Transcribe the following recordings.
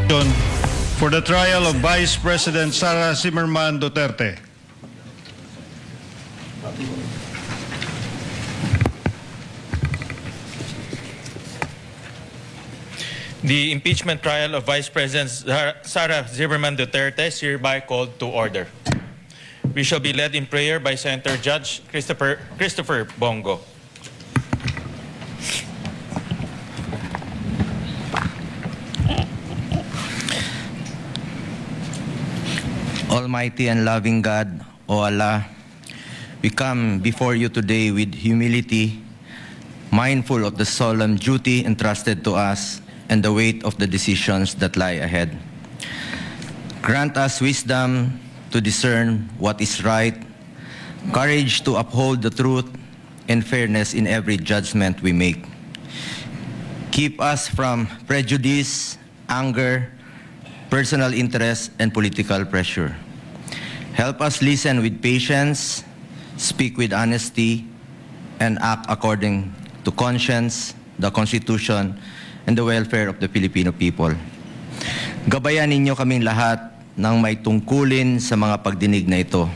For the trial of Vice President Sara Zimmerman Duterte. The impeachment trial of Vice President Sara Zimmerman Duterte is hereby called to order. We shall be led in prayer by Senator Judge Christopher Bongo. Almighty and loving God, O Allah, we come before you today with humility, mindful of the solemn duty entrusted to us and the weight of the decisions that lie ahead. Grant us wisdom to discern what is right, courage to uphold the truth, and fairness in every judgment we make. Keep us from prejudice, anger, personal interest, and political pressure. Help us listen with patience, speak with honesty, and act according to conscience, the Constitution, and the welfare of the Filipino people. Gabayan ninyo kaming lahat ng may tungkulin sa mga pagdinig na ito.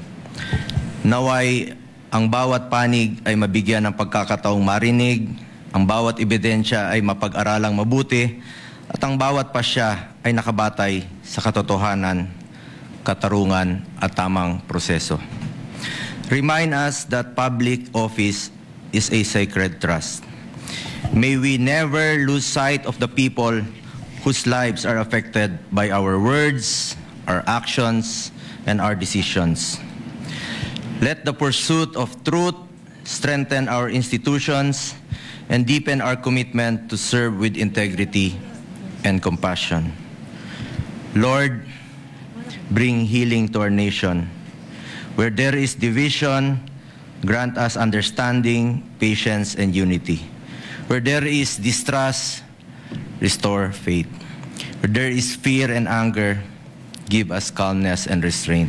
Naway ang bawat panig ay mabigyan ng pagkakataong marinig, ang bawat ebidensya ay mapag-aralang mabuti, at ang bawat pasya ay nakabatay sa katotohanan, katarungan at tamang proseso. Remind us that public office is a sacred trust. May we never lose sight of the people whose lives are affected by our words, our actions, and our decisions. Let the pursuit of truth strengthen our institutions and deepen our commitment to serve with integrity and compassion. Lord, bring healing to our nation. Where there is division, grant us understanding, patience, and unity. Where there is distrust, restore faith. Where there is fear and anger, give us calmness and restraint.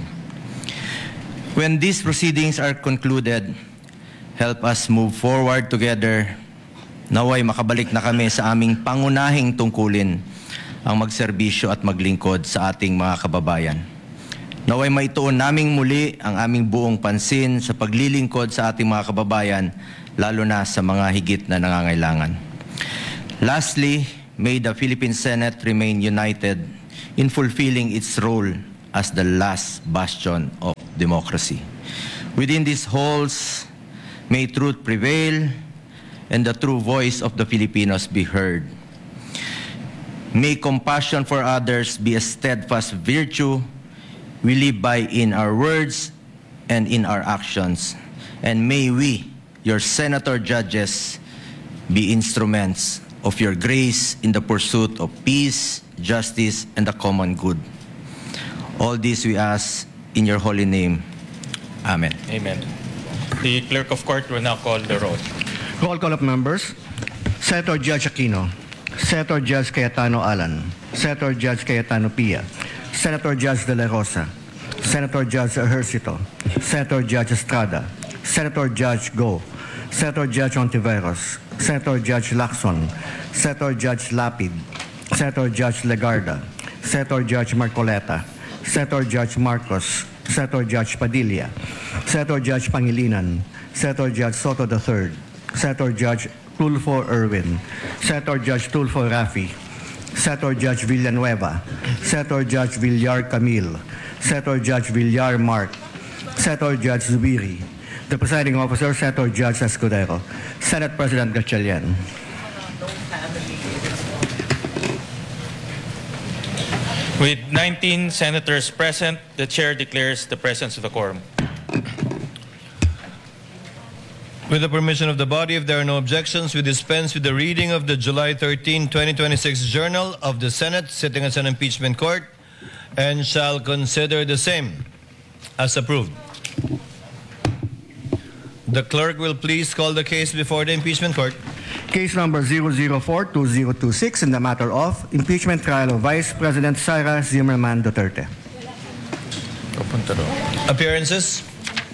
When these proceedings are concluded, help us move forward together. Naway makabalik na kami sa aming pangunahing tungkulin, ang magserbisyo at maglingkod sa ating mga kababayan. Naway maituon naming muli ang aming buong pansin sa paglilingkod sa ating mga kababayan, lalo na sa mga higit na nangangailangan. Lastly, may the Philippine Senate remain united in fulfilling its role as the last bastion of democracy. Within these halls, may truth prevail and the true voice of the Filipinos be heard. May compassion for others be a steadfast virtue we live by in our words and in our actions. And may we, your senator judges, be instruments of your grace in the pursuit of peace, justice, and the common good. All this we ask in your holy name. Amen. Amen. The clerk of court will now call the roll. Roll call of members. Senator Judge Aquino. Senator Judge Cayetano Alan. Senator Judge Cayetano Pia. Senator Judge De La Rosa. Senator Judge Ejercito. Senator Judge Estrada. Senator Judge Go. Senator Judge Ontiveros. Senator Judge Lacson. Senator Judge Lapid. Senator Judge Legarda. Senator Judge Marcoleta. Senator Judge Marcos. Senator Judge Padilla. Senator Judge Pangilinan. Senator Judge Soto III. Senator Judge Tulfo Erwin. Senator Judge Tulfo Rafi. Senator Judge Villanueva. Senator Judge Villar Camille. Senator Judge Villar Mark. Senator Judge Zubiri. The presiding officer, Senator Judge Escudero. Senate President Gatchalian. With 19 senators present, the chair declares the presence of the quorum. With the permission of the body, if there are no objections, we dispense with the reading of the July 13, 2026 Journal of the Senate sitting as an impeachment court and shall consider the same as approved. The clerk will please call the case before the impeachment court. Case number 004-2026 in the matter of impeachment trial of Vice President Sara Zimmerman Duterte. Appearances.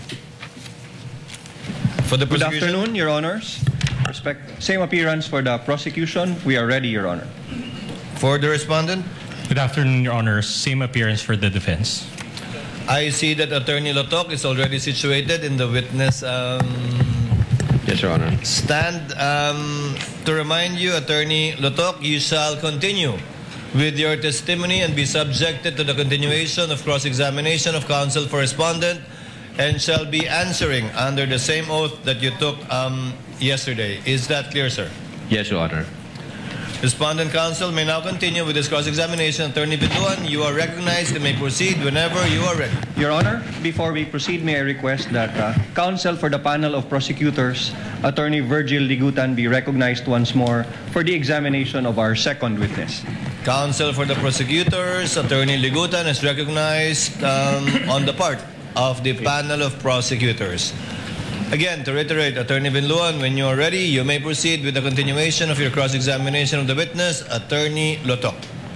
For the Good prosecution. afternoon, Your Honors. Same appearance for the prosecution. We are ready, Your Honor. For the respondent. Good afternoon, Your Honor. Same appearance for the defense. I see that Attorney Lotok is already situated in the witness Yes, Your Honor. stand. To remind you, Attorney Lotok, you shall continue with your testimony and be subjected to the continuation of cross-examination of counsel for respondent and shall be answering under the same oath that you took yesterday. Is that clear, sir? Yes, Your Honor. Respondent counsel may now continue with this cross-examination. Attorney Binduan, you are recognized and may proceed whenever you are ready. Your Honor, before we proceed, may I request that counsel for the panel of prosecutors, Attorney Virgil Ligutan, be recognized once more for the examination of our second witness. Counsel for the prosecutors, Attorney Ligutan, is recognized on the part of the panel of prosecutors. Again, to reiterate, Attorney Binduan, when you are ready, you may proceed with the continuation of your cross-examination of the witness, Attorney Lotok.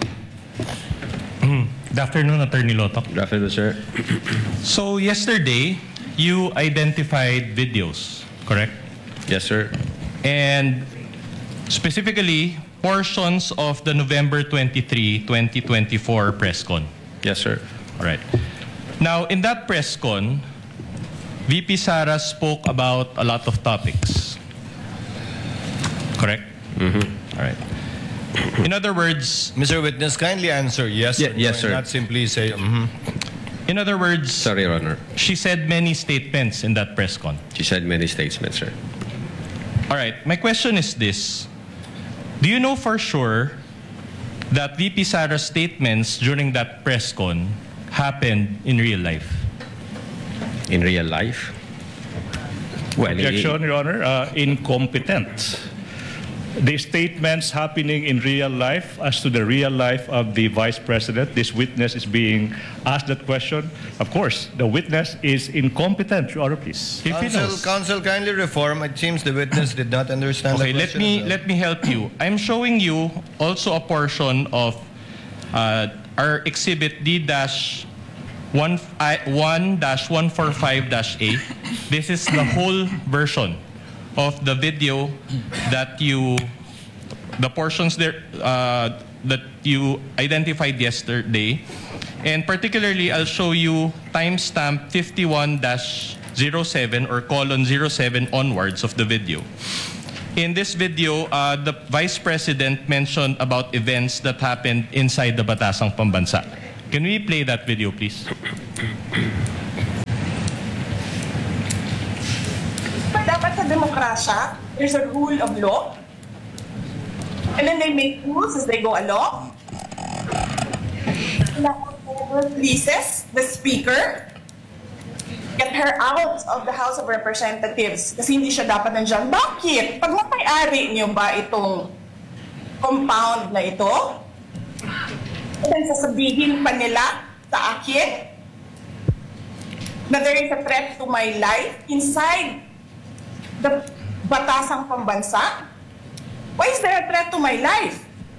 Good afternoon, Attorney Lotok. Good afternoon, sir. So yesterday, you identified videos, correct? Yes, sir. And specifically, portions of the November 23, 2024 press con. Yes, sir. All right. Now, in that press con, VP Sara spoke about a lot of topics. Correct? Mm-hmm. All right. In other words, Mr. Witness, kindly answer yes or no, yes, sir. and not simply say, mm-hmm. in other words, Sorry, Your Honor. she said many statements in that press con. She said many statements, sir. All right. My question is this. Do you know for sure that VP Sara's statements during that press con happened in real life? In real life? Well, Objection, Your Honor. Incompetent. The statements happening in real life as to the real life of the Vice President, this witness is being asked that question. Of course, the witness is incompetent, Your Honor, please. If he knows. Counsel, kindly reform. It seems the witness did not understand Okay, the let question. me help you. I'm showing you also a portion of our exhibit D-1-145-A. This is the whole version of the video that the portions there that you identified yesterday. And particularly, I'll show you timestamp 51-07 or :07 onwards of the video. In this video, the Vice President mentioned about events that happened inside the Batasang Pambansa. Can we play that video, please? Dapat sa demokrasya, there's a rule of law. And then they make rules as they go along. Whoever pleases the speaker, get her out of the House of Representatives. Kasi hindi siya dapat nandiyan. Bakit? Pag may-ari niyo ba itong compound na ito, then sasabihin pa nila sa akin na there is a threat to my life inside the Batasang Pambansa? Why is there a threat to my life?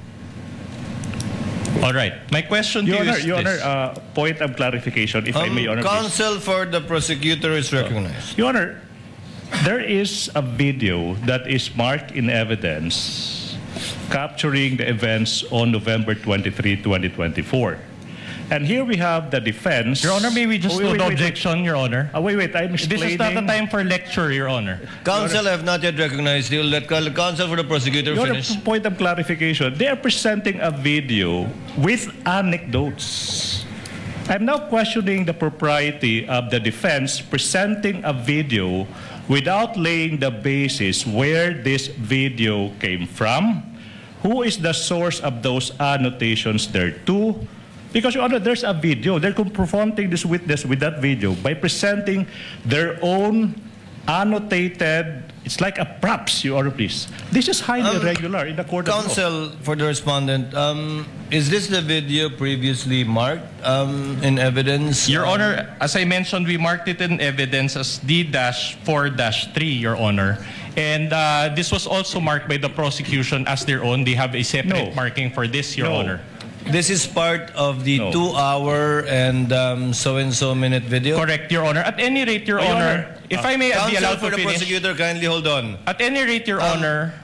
All right. My question to you is Your this. Honor, point of clarification, if I may, Your Honor, please. Counsel for the prosecutor is recognized. Your Honor, there is a video that is marked in evidence capturing the events on November 23, 2024. And here we have the defense. Your Honor, may we just note the objection, Your Honor? Wait, I'm This explaining. is not the time for lecture, Your Honor. Counsel have not yet recognized. You'll let counsel for the prosecutor Your Honor, finish. point of clarification. They are presenting a video with anecdotes. I'm now questioning the propriety of the defense presenting a video without laying the basis where this video came from, who is the source of those annotations thereto. Because, Your Honor, there's a video. They're confronting this witness with that video by presenting their own annotated, it's like a props, Your Honor, please. This is highly irregular in the court of law. Counsel for the respondent, is this the video previously marked in evidence? Your Honor, as I mentioned, we marked it in evidence as D-4-3, Your Honor. And this was also marked by the prosecution as their own. They have a separate marking for this, Your No. Honor. This is part of the No. 2-hour and so-and-so minute video? Correct, Your Honor. At any rate, Your Your Honor, Honor, if I may be Counsel allowed for to the finish. prosecutor, kindly hold on. At any rate, Your Honor,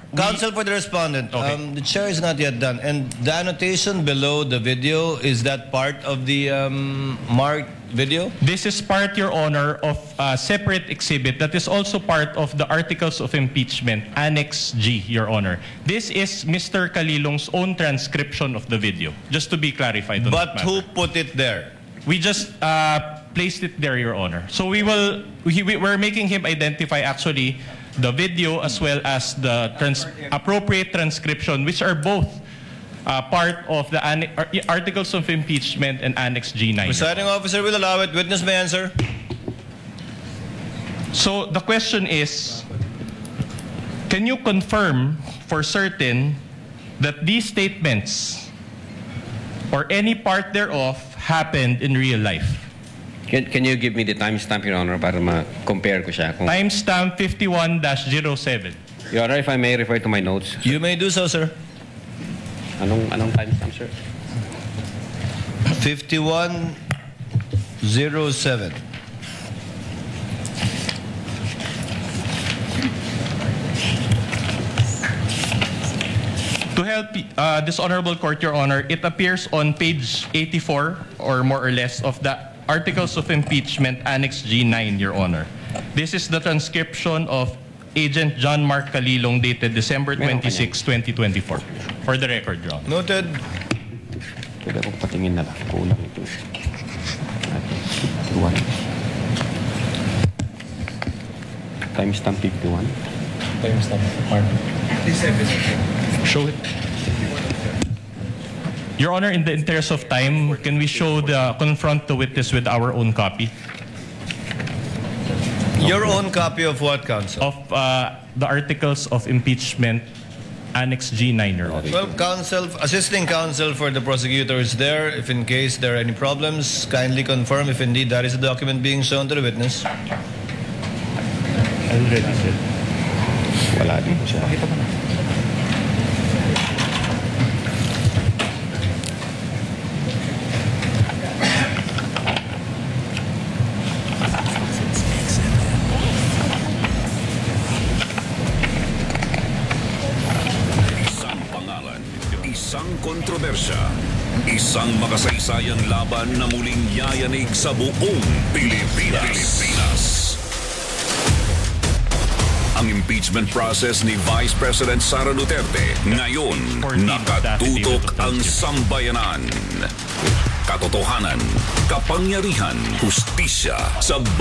Counsel for the respondent. Okay. The chair is not yet done. And the annotation below the video, is that part of the marked video? This is part, Your Honor, of a separate exhibit that is also part of the Articles of Impeachment, Annex G, Your Honor. This is Mr. Calilong's own transcription of the video, just to be clarified on that But who matter. put it there? We just placed it there, Your Honor. So we're making him identify actually the video as well as the appropriate transcription, which are both part of the Articles of Impeachment and Annex G9. Presiding officer will allow it. Witness may answer. So the question is, can you confirm for certain that these statements or any part thereof happened in real life? Can you give me the timestamp, Your Honor, para ma-compare ko siya? Timestamp 51-07. Your Honor, if I may refer to my notes. You may do so, sir. Anong timestamp, sir? 5107. To help this honorable court, Your Honor, it appears on page 84 or more or less of the Articles of Impeachment Annex G9, Your Honor. This is the transcription of Agent John Mark Calilong dated December 26, 2024. For the record, Your Honor. Noted. Pwede akong patingin na lang. Kulang ito. 51. Timestamp 51. Show it. Your Honor, in the interest of time, can we confront the witness with our own copy Your own copy of what, counsel? of the Articles of Impeachment Annex G9, Your Honor? Well, assisting counsel for the prosecutor is there. If in case there are any problems, kindly confirm if indeed that is the document being shown to the witness. Wala din siya. Isang kontrobersya, isang makasaysayang laban na muling yayanig sa buong Pilipinas. Ang impeachment process ni Vice President Sara Duterte ngayon nakatutok ang sambayanan. Katotohanan, kapangyarihan, hustisya sa